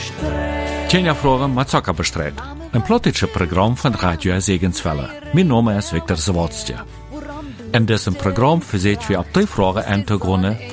Tjenja Fragen met Zocker bestrijd. Een plottische programma van Radio Segenswelle. Mijn naam is Victor Zawodstje. In diesem Programm verseht wir ab die Fragen an